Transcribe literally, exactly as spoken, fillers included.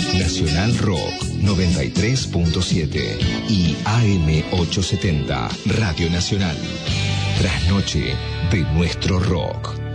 Nacional Rock noventa y tres punto siete y A M ochocientos setenta Radio Nacional. Trasnoche de nuestro rock.